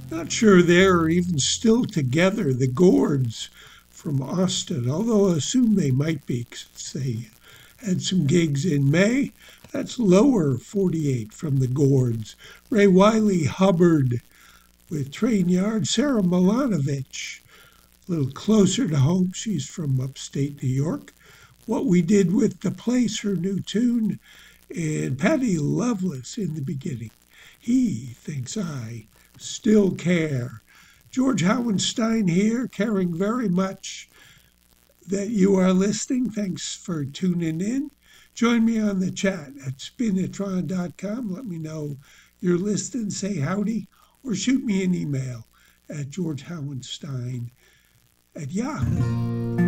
Not sure they're even still together, the Gourds from Austin, although I assume they might be since they had some gigs in May. That's Lower 48 from the Gourds. Ray Wiley Hubbard with Train Yard. Sarah Milanovic, a little closer to home. She's from upstate New York. What We Did with the Place, her new tune. And Patty Loveless in the beginning. He thinks I still care. George Howenstein here, caring very much that you are listening. Thanks for tuning in. Join me on the chat at spinitron.com. Let me know you're listening, say howdy, or shoot me an email at georgehowenstein at yahoo.